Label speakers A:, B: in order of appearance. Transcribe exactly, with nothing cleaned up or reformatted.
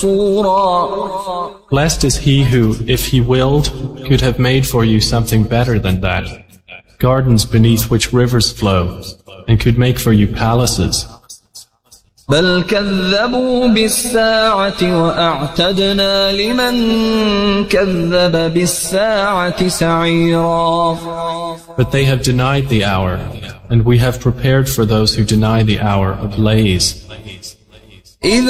A: Blessed is he who, if he willed, could have made for you something better than that, gardens beneath which rivers flow, and could make for you palaces.
B: بل كذبوا بالساعة وأعتدنا لمن كذب بالساعة سعيرا.
A: But they have denied the hour, and we have prepared for those who deny the hour a blaze.